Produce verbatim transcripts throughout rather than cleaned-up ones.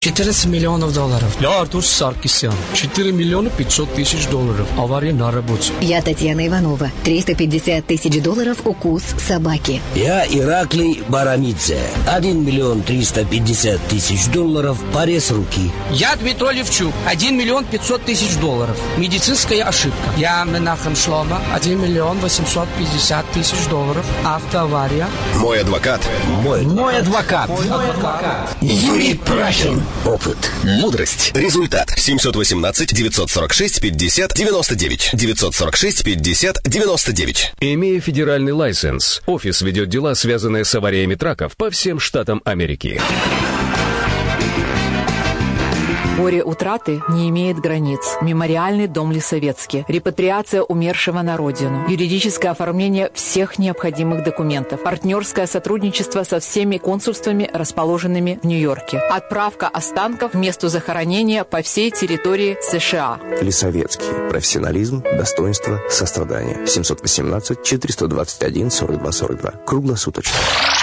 четырнадцать миллионов долларов. Я Артур Саркисян. четыре миллиона пятьсот тысяч долларов. Авария на работе. Я Татьяна Иванова. триста пятьдесят тысяч долларов укус собаки. Я Ираклий Барамидзе. один миллион триста пятьдесят тысяч долларов порез руки. Я Дмитрий Левчук. один миллион пятьсот тысяч долларов. Медицинская ошибка. Я Менахем Шлома. один миллион восемьсот пятьдесят тысяч долларов. Автоавария. Мой адвокат. Мой, Мой адвокат. Мой адвокат. Юрий Прахин. Опыт. Мудрость. Результат. семьсот восемнадцать девятьсот сорок шесть пятьдесят девяносто девять. девятьсот сорок шесть пятьдесят девяносто девять. Имея федеральный лайсенс, офис ведет дела, связанные с авариями траков по всем штатам Америки. Горе утраты не имеет границ. Мемориальный дом Лисовецкий. Репатриация умершего на родину. Юридическое оформление всех необходимых документов. Партнерское сотрудничество со всеми консульствами, расположенными в Нью-Йорке. Отправка останков к месту захоронения по всей территории США. Лисовецкий. Профессионализм, достоинство, сострадание. семьсот восемнадцать четыреста двадцать один сорок два сорок два. Круглосуточно.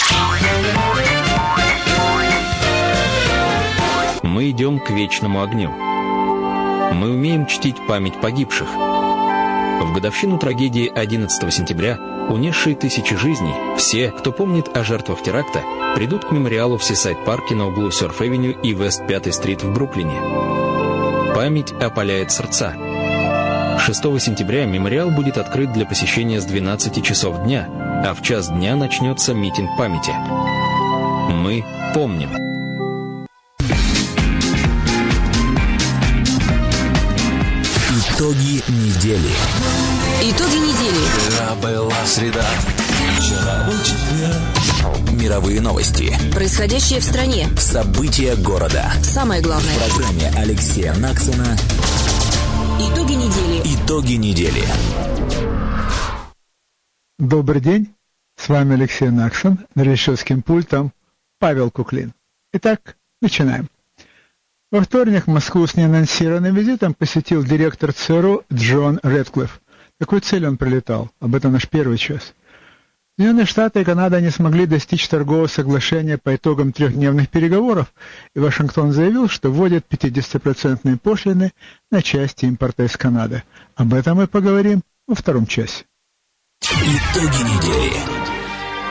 Мы идем к вечному огню. Мы умеем чтить память погибших. В годовщину трагедии одиннадцатого сентября, унесшей тысячи жизней, все, кто помнит о жертвах теракта, придут к мемориалу в Сисайд-парке на углу Сёрф-авеню и Вест-пятой стрит в Бруклине. Память опаляет сердца. шестого сентября мемориал будет открыт для посещения с двенадцати часов дня, а в час дня начнется митинг памяти. Мы помним. Итоги недели. Итоги недели. Вчера была среда. Вчера был четверг. Мировые новости. Происходящее в стране. События города. Самое главное. В программе Алексея Наксона. Итоги недели. Итоги недели. Добрый день. С вами Алексей Наксон. За режиссерским пультом Павел Куклин. Итак, начинаем. Во вторник Москву с неанонсированным визитом посетил директор ЦРУ Джон Рэдклифф. Какой цель он прилетал? Об этом наш первый час. Соединенные Штаты и Канада не смогли достичь торгового соглашения по итогам трехдневных переговоров, и Вашингтон заявил, что вводит пятидесятипроцентные пошлины на части импорта из Канады. Об этом мы поговорим во втором часе. Итоги недели.